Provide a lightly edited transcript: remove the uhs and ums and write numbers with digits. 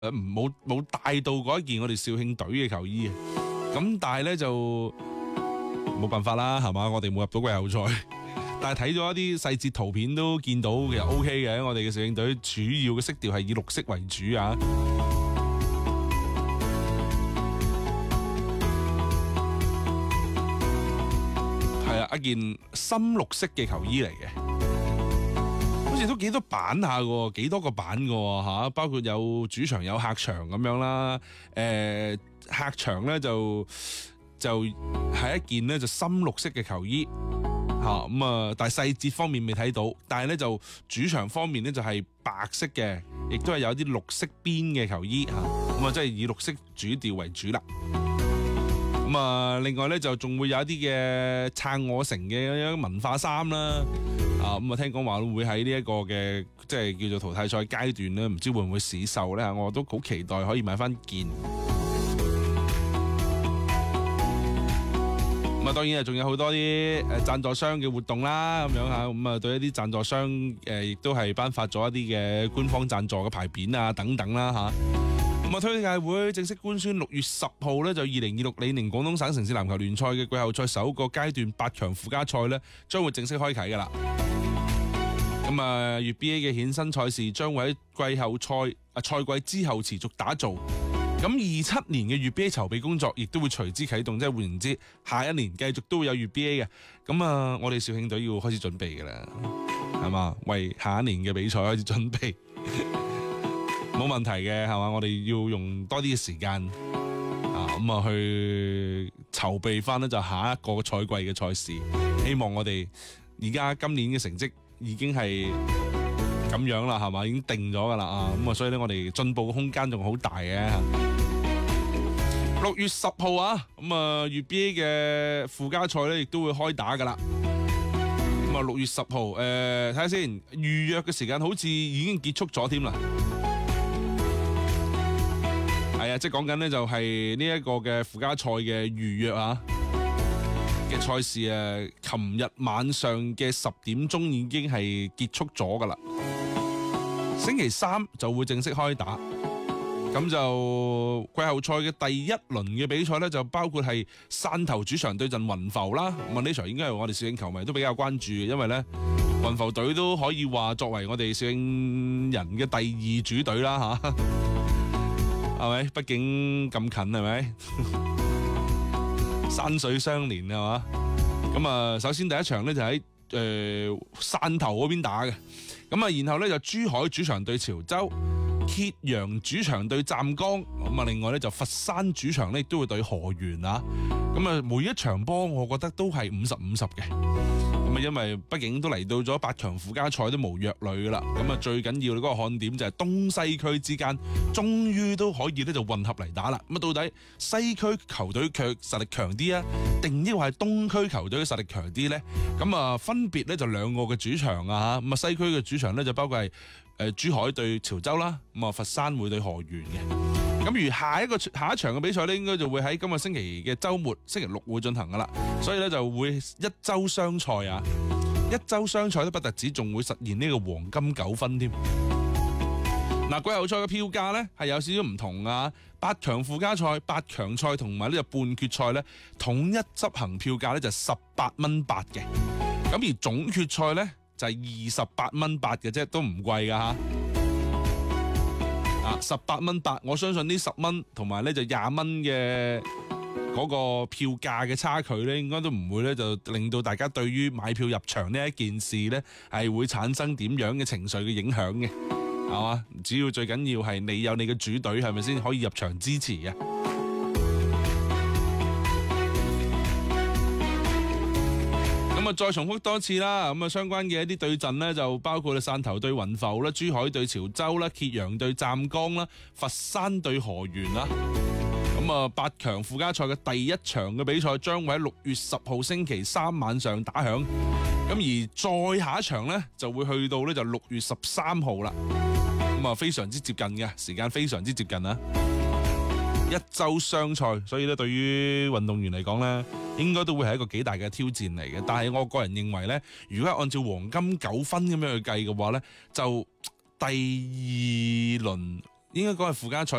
冇帶到嗰一件我哋肇慶隊嘅球衣，咁但係咧就冇辦法啦，係嘛？我哋冇入到季後賽，但係睇咗一啲細節圖片都見到其實 OK 嘅，我哋嘅肇慶隊主要嘅色調係以綠色為主啊。係啊，一件深綠色嘅球衣嚟嘅，好似都幾多版下嘅，幾多個版嘅吓，包括有主場有客場咁樣啦。客場咧就係一件咧就深綠色嘅球衣吓，咁啊，但係細節方面未睇到，但係咧就主場方面咧就係白色嘅，亦都係有啲綠色邊嘅球衣吓，咁啊即係以綠色主調為主啦。咁啊，另外咧就仲會有一啲嘅撐我城嘅文化衫啦，咁啊聽講話會喺呢一個嘅即係叫做淘汰賽階段咧，唔知會唔會市售咧？我都好期待可以買翻件。咁啊，當然啊，仲有好多啲贊助商嘅活動啦，咁樣吓，咁啊對一啲贊助商亦都係頒發咗一啲嘅官方贊助嘅牌匾啊等等啦吓。咁啊，推介會正式官宣6月10號咧就2026李寧廣東省城市籃球聯賽嘅季後賽首個階段8強附加賽咧將會正式開啟噶啦。咁啊，粵 BA 嘅衍生賽事將會喺季後賽賽季之後持續打造。咁27年嘅粵 BA 籌備工作亦都會隨之啟動，即係換言之，下一年繼續都會有粵 BA 嘅。咁啊，我哋肇慶隊要開始準備噶啦，係嘛？為下一年嘅比賽開始準備。冇問題嘅，係嘛？我哋要用多啲嘅時間咁啊去籌備翻咧，就下一個賽季嘅賽事。希望我哋而家今年嘅成績已經係咁樣啦，係嘛？已經定咗噶啦咁啊，所以咧我哋進步嘅空間仲好大嘅。6月10號啊，咁啊粵 BA 嘅附加賽咧亦都會開打噶啦。咁啊6月10號，睇下先，預約嘅時間好似已經結束咗添啦。係啊，即係講緊呢就係呢一個嘅附加賽嘅預約嘅賽事琴日晚上嘅10點鐘已經係結束咗噶啦，星期3就會正式開打。咁就季後賽嘅第一輪嘅比賽呢，就包括係汕頭主場對陣雲浮啦。咁啊呢場應該係我哋肇慶球迷都比較關注嘅，因為呢雲浮隊都可以話作為我哋肇慶人嘅第二主隊啦吓。係咪？畢竟咁近，係咪？山水相連係嘛？咁啊，首先第一場咧就喺汕頭嗰邊打嘅，咁啊，然後咧就珠海主場對潮州，揭陽主場對湛江，咁啊，另外咧就佛山主場咧亦都會對河源啊。咁啊，每一場波我覺得都係50-50嘅。咁啊，因為畢竟都嚟到咗8強附加賽都無弱旅噶啦，咁啊最緊要嗰個看點就係東西區之間終於都可以咧就混合嚟打啦。咁啊，到底西區球隊實力強啲啊，定抑或係東區球隊嘅實力強啲咧？咁啊，分別咧就兩個嘅主場啊吓，咁啊西區嘅主場咧就包括係珠海對潮州啦，咁啊佛山會對河源嘅。咁而下一場嘅比賽咧，應該就會喺今個星期嘅週末星期6會進行噶啦，所以咧就會一周雙賽啊，一周雙賽都不特止，仲會實現呢個黃金9分添。嗱，季後賽嘅票價咧係有少少唔同啊，8強附加賽、8強賽同埋呢個半決賽咧統一執行票價咧就18蚊8嘅，咁而總決賽咧就係28蚊8嘅啫，都唔貴噶吓。18蚊8，我相信呢10蚊同埋咧就20蚊嘅嗰個票價嘅差距咧，應該都唔會咧就令到大家對於買票入場呢一件事咧係會產生點樣嘅情緒嘅影響嘅，係嘛？只要最緊要係你有你嘅主隊，係咪先可以入場支持啊？咁啊，再重複多次啦。咁啊，相關嘅一啲對陣呢，就包括汕頭對雲浮啦、珠海對潮州啦、揭陽對湛江啦、佛山對河源啦。咁啊，8強附加賽嘅第一場嘅比賽將會喺6月10號星期3晚上打響。咁而再下一場呢，就會去到呢就6月13號啦。咁啊，非常之接近嘅時間，非常之接近啊！一周雙賽，所以咧對於運動員嚟講咧，應該都會係一個幾大嘅挑戰嚟嘅。但係我個人認為咧，如果係按照黃金9分咁樣去計嘅話咧，就第二輪應該講係附加賽。